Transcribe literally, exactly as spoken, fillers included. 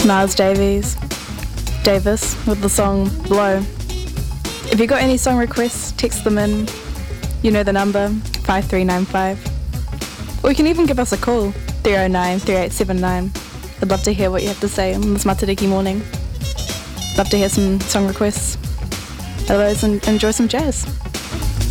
Miles Davies, Davis with the song Blow. If you got any song requests, text them in. You know the number, five three nine five. Or you can even give us a call, three oh nine, three eight seven nine. I'd love to hear what you have to say on this Matariki morning. Love to hear some song requests. Otherwise, en- enjoy some jazz.